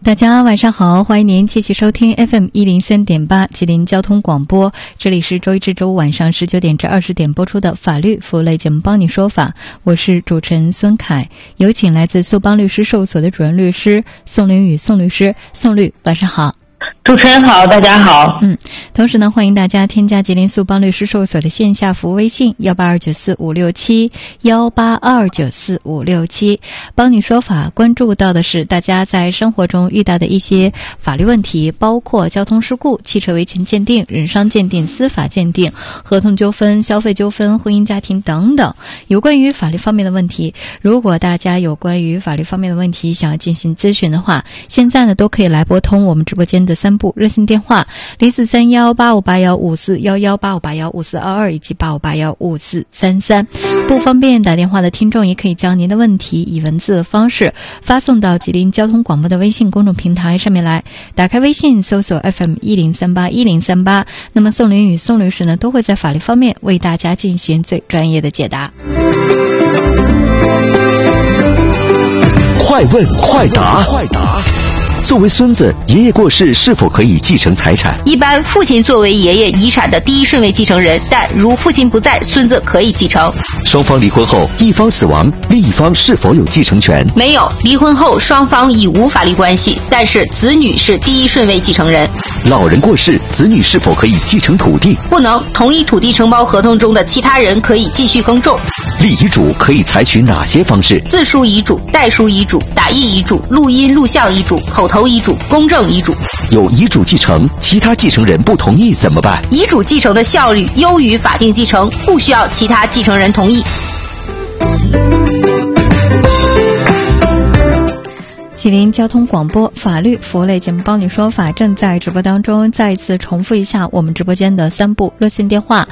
大家晚上好，欢迎您继续收听 FM103.8 吉林交通广播，这里是周一至周五晚上19点至20点播出的法律服务类节目帮你说法，我是主持人孙凯，有请来自苏邦律师事务所的主任律师宋凌宇宋律师。宋律晚上好。 主持人好，大家好。 同时呢，欢迎大家添加吉林苏邦律师事务所的线下服务微信182945567 182945567，帮你说法。关注到的是大家在生活中遇到的一些法律问题，包括交通事故、汽车维权鉴定、人伤鉴定、司法鉴定、合同纠纷、消费纠纷、婚姻家庭等等，有关于法律方面的问题。如果大家有关于法律方面的问题想要进行咨询的话，现在呢都可以来拨通我们直播间的3部热线电话043185815411、85815422以及85815433。不方便打电话的听众也可以将您的问题以文字的方式发送到吉林交通广播的微信公众平台上面来。打开微信搜索 FM10381038，那么宋凌宇宋律师呢都会在法律方面为大家进行最专业的解答。 快问快答。作为孙子，爷爷过世是否可以继承财产？ 一般父亲作为爷爷遗产的第一顺位继承人，但如父亲不在，孙子可以继承。 双方离婚后，一方死亡，另一方是否有继承权？ 没有，离婚后双方已无法律关系，但是子女是第一顺位继承人。 老人过世，子女是否可以继承土地？ 不能，同一土地承包合同中的其他人可以继续耕种。 立遗嘱可以采取哪些方式？ 自书遗嘱、代书遗嘱、打印遗嘱、录音录像遗嘱、口头遗嘱、公证遗嘱。 有遗嘱继承，其他继承人不同意怎么办？ 遗嘱继承的效率优于法定继承，不需要其他继承人同意。 吉林交通广播法律服务类节目帮你说法正在直播当中，再一次重复一下我们直播间的3部热线电话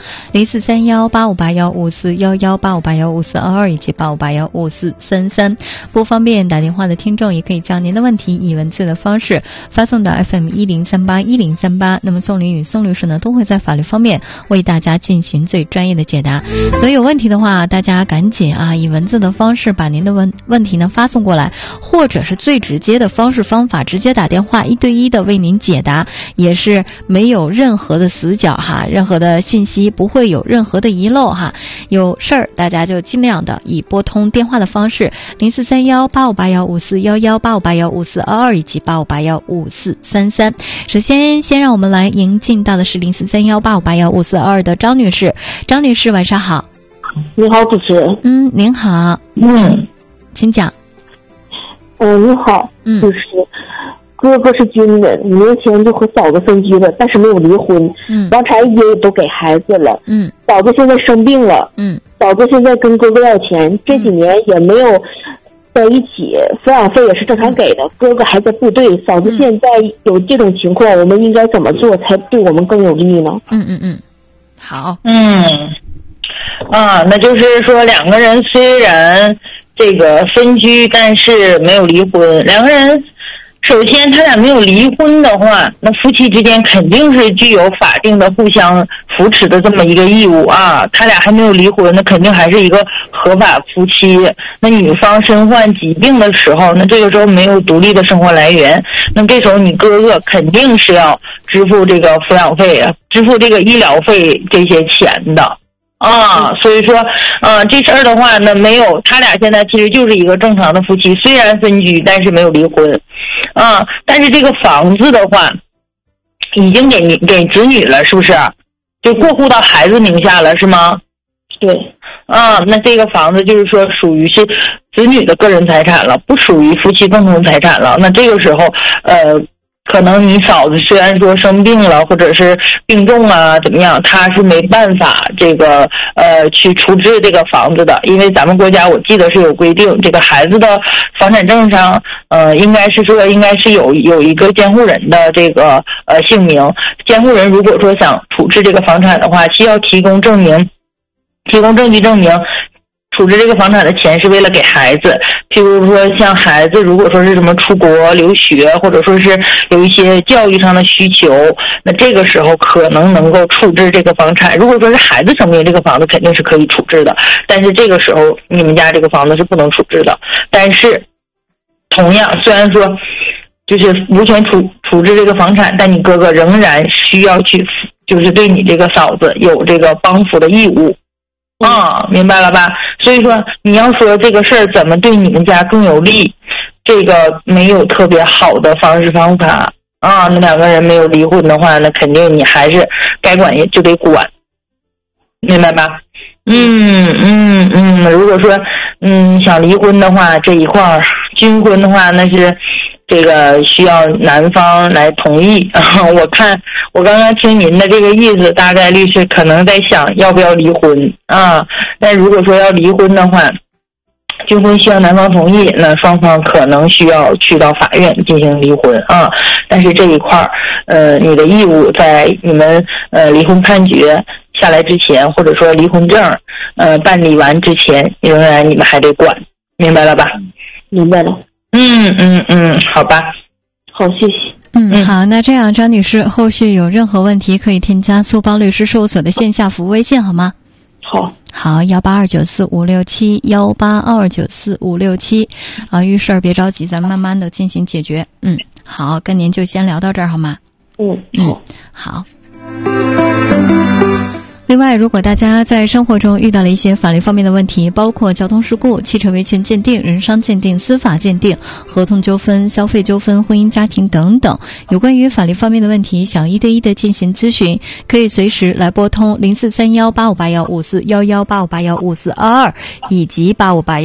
043185815411、85815422以及85815433。不方便打电话的听众也可以将您的问题以文字的方式发送到 FM10381038，那么宋凌宇宋律师呢都会在法律方面为大家进行最专业的解答。所以有问题的话，大家赶紧以文字的方式把您的问题呢发送过来，或者是最直接的方法直接打电话1对1的为您解答，也是没有任何的死角任何的信息不会有任何的遗漏有事儿大家就尽量的以拨通电话的方式043185815411、85815422以及85815433。首先让我们来迎进到的是043185815422的张女士。张女士晚上好。 你好，主持人。 您好。请讲。 你好，就是哥哥是军人，5年前就和嫂子分居了，但是没有离婚，王产也都给孩子了，嫂子现在生病了，嫂子现在跟哥哥要钱，这几年也没有在一起，抚养费也是正常给的，哥哥还在部队，嫂子现在有这种情况，我们应该怎么做才对我们更有利呢？ 好。 那就是说两个人虽然这个分居，但是没有离婚。两个人首先他俩没有离婚的话，那夫妻之间肯定是具有法定的互相扶持的这么一个义务他俩还没有离婚，那肯定还是一个合法夫妻。那女方身患疾病的时候，那这个时候没有独立的生活来源，那这时候你哥哥肯定是要支付这个抚养费支付这个医疗费这些钱的。所以说这事儿的话呢，没有，他俩现在其实就是一个正常的夫妻，虽然分居，但是没有离婚但是这个房子的话已经给子女了，是不是就过户到孩子名下了，是吗？ 对。 那这个房子就是说属于是子女的个人财产了，不属于夫妻共同财产了。那这个时候可能你嫂子虽然说生病了或者是病重怎么样，她是没办法这个去处置这个房子的，因为咱们国家我记得是有规定，这个孩子的房产证上应该是有一个监护人的这个姓名，监护人如果说想处置这个房产的话，需要提供证据证明处置这个房产的钱是为了给孩子，譬如说像孩子如果说是什么出国留学，或者说是有一些教育上的需求，那这个时候可能能够处置这个房产。如果说是孩子生病，这个房子肯定是可以处置的，但是这个时候你们家这个房子是不能处置的。但是同样虽然说就是无权处置这个房产，但你哥哥仍然需要去，就是对你这个嫂子有这个帮扶的义务。明白了吧？所以说你要说这个事儿怎么对你们家更有利，这个没有特别好的方式方法啊。那两个人没有离婚的话，那肯定你还是该管也就得管，明白吧？如果说想离婚的话，这一块军婚的话，那是这个需要男方来同意。我刚刚听您的这个意思，大概率是可能在想要不要离婚啊。但如果说要离婚的话，军婚需要男方同意，那双方可能需要去到法院进行离婚啊。但是这一块你的义务在你们离婚判决下来之前，或者说离婚证办理完之前，仍然你们还得管，明白了吧？ 明白了。 好吧， 好，谢谢。 好，那这样张女士后续有任何问题可以添加苏邦律师事务所的线下服务微信好吗？好，182945567 182945567遇事儿别着急，咱们慢慢的进行解决。好，跟您就先聊到这儿好吗？好。另外，如果大家在生活中遇到了一些法律方面的问题，包括交通事故、汽车维权鉴定、人伤鉴定、司法鉴定、合同纠纷、消费纠纷、婚姻家庭等等，有关于法律方面的问题，想1对1的进行咨询，可以随时来拨通04318581541185815422以及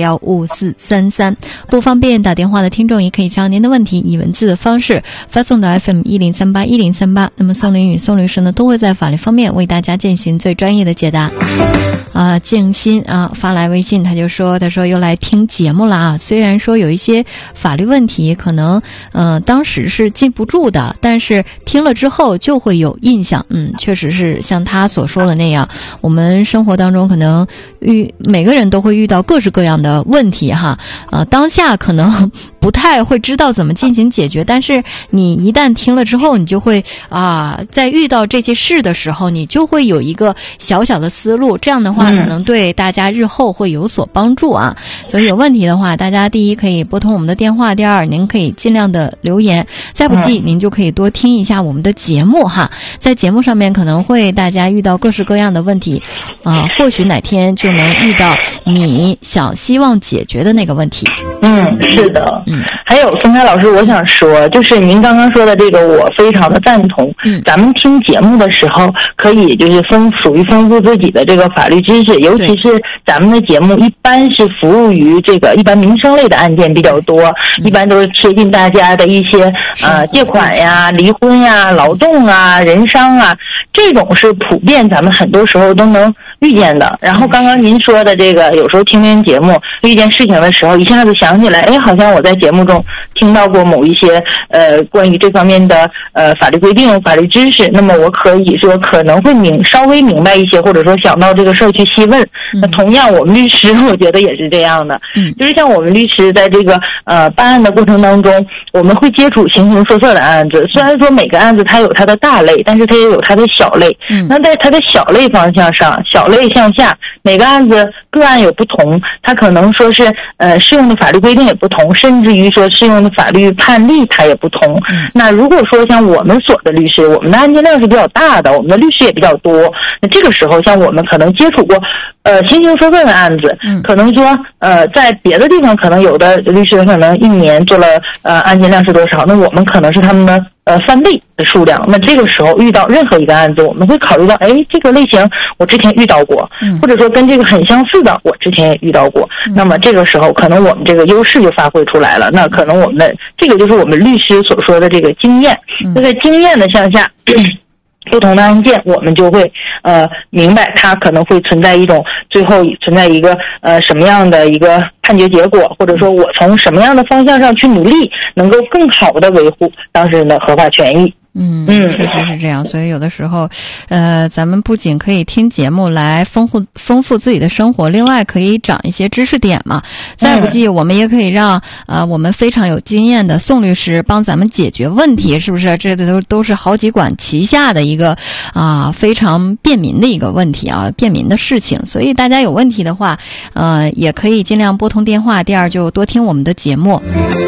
85815433。不方便打电话的听众，也可以将您的问题以文字的方式发送到 FM10381038。那么宋林与宋律师呢，都会在法律方面为大家进行最专业的解答。静心发来微信，他说又来听节目了啊。虽然说有一些法律问题可能当时是记不住的，但是听了之后就会有印象。确实是像他所说的那样，我们生活当中可能每个人都会遇到各式各样的问题哈。当下可能不太会知道怎么进行解决，但是你一旦听了之后，你就会在遇到这些事的时候，你就会有一个小小的思路，这样的话可能对大家日后会有所帮助啊。所以有问题的话，大家第一可以拨通我们的电话，第二您可以尽量的留言，再不济您就可以多听一下我们的节目哈。在节目上面可能会大家遇到各式各样的问题或许哪天就能遇到你希望解决的那个问题。 是的。还有孙开老师，我想说，就是您刚刚说的这个，我非常的赞同。咱们听节目的时候，可以就是属于丰富自己的这个法律知识，尤其是咱们的节目一般是服务于这个一般民生类的案件比较多，一般都是贴近大家的一些借款呀、离婚呀、劳动啊、人伤啊，这种是普遍咱们很多时候都能遇见的。然后刚刚您说的这个，有时候听节目遇见事情的时候，一下子想起来，好像我在节目中听到过某一些关于这方面的法律规定、法律知识，那么我可以说可能会稍微明白一些，或者说想到这个事儿去细问。那同样我们律师我觉得也是这样的，就是像我们律师在这个办案的过程当中，我们会接触形形色色的案子，虽然说每个案子它有它的大类，但是它也有它的小类。那在它的小类方向上，小类向下，每个案子个案有不同，它可能说是适用的法律规定也不同，甚至于说适用的法律判例它也不同。那如果说像我们所的律师，我们的案件量是比较大的，我们的律师也比较多，那这个时候像我们可能接触过形形色色的案子，可能说在别的地方可能有的律师可能一年做了案件量是多少，那我们可能是他们的3倍的数量。那这个时候遇到任何一个案子，我们会考虑到这个类型我之前遇到过，或者说跟这个很相似的我之前也遇到过，那么这个时候可能我们这个优势就发挥出来了。那可能我们的这个就是我们律师所说的这个经验，就在经验的向下不同的案件，我们就会明白它可能会存在一种最后存在一个什么样的一个判决结果，或者说我从什么样的方向上去努力，能够更好的维护当事人的合法权益。 确实是这样。所以有的时候咱们不仅可以听节目来丰富自己的生活，另外可以长一些知识点嘛。再不济我们也可以让我们非常有经验的宋律师帮咱们解决问题，是不是？这都是好几管齐下的一个非常便民的一个问题便民的事情。所以大家有问题的话也可以尽量拨通电话，第二就多听我们的节目。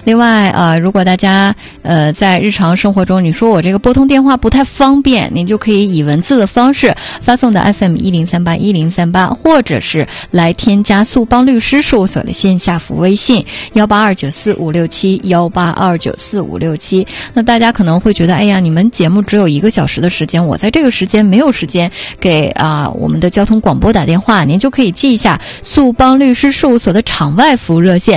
另外如果大家在日常生活中你说我这个拨通电话不太方便，您就可以以文字的方式发送到 FM10381038，或者是来添加速邦律师事务所的线下服务微信182945567，182945567。那大家可能会觉得，哎呀，你们节目只有1个小时的时间，我在这个时间没有时间给我们的交通广播打电话，您就可以记一下速邦律师事务所的场外服务热线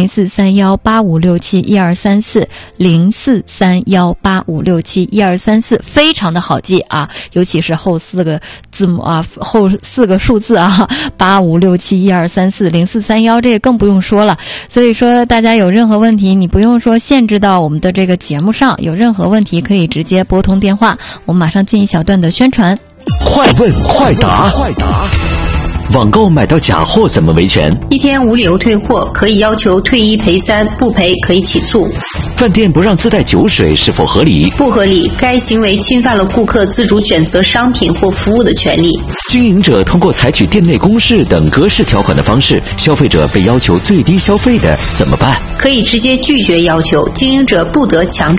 043185671234，043185671234，非常的好记啊，尤其是后4个字母后4个数字85671234，0431这个更不用说了。所以说大家有任何问题，你不用说限制到我们的这个节目上，有任何问题可以直接拨通电话，我们马上进一小段的宣传。 快问快答，网购买到假货怎么维权 ？1天无理由退货，可以要求退1赔3，不赔可以起诉。 饭店不让自带酒水是否合理？ 不合理，该行为侵犯了顾客自主选择商品或服务的权利。 经营者通过采取店内公示等格式条款的方式，消费者被要求最低消费的怎么办？ 可以直接拒绝要求，经营者不得强制